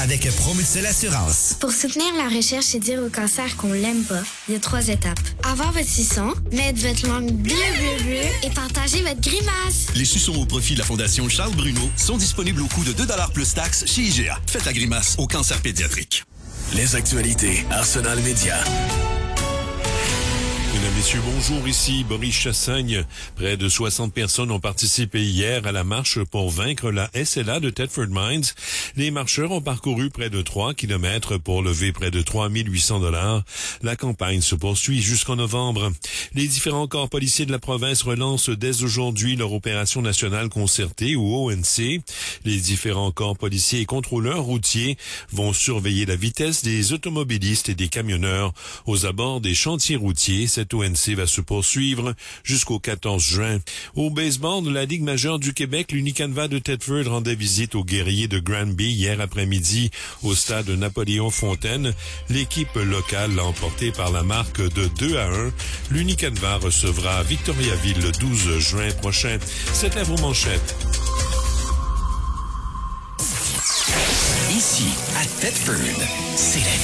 avec Promutuelle Assurance. Pour soutenir la recherche et dire au cancer qu'on l'aime pas, il y a 3 étapes. Avoir votre suçon, mettre votre langue bleu et partager votre grimace. Les suçons au profit de la Fondation Charles Bruno sont disponibles au coût de 2 $ plus taxes chez IGA. Faites la grimace au cancer pédiatrique. Les actualités Arsenal Média. Mesdames, Messieurs, bonjour, ici Boris Chassagne. Près de 60 personnes ont participé hier à la marche pour vaincre la SLA de Thetford Mines. Les marcheurs ont parcouru près de 3 kilomètres pour lever près de 3 800 $. La campagne se poursuit jusqu'en novembre. Les différents corps policiers de la province relancent dès aujourd'hui leur opération nationale concertée ou ONC. Les différents corps policiers et contrôleurs routiers vont surveiller la vitesse des automobilistes et des camionneurs aux abords des chantiers routiers. Cette ONC va se poursuivre jusqu'au 14 juin. Au baseball de la Ligue majeure du Québec, l'Unicanva de Thetford rendait visite aux guerriers de Granby hier après-midi au stade Napoléon Fontaine. L'équipe locale l'a emporté par la marque de 2-1. L'Unicanva recevra Victoriaville le 12 juin prochain. C'était vos manchettes. Ici, à Thetford, c'est la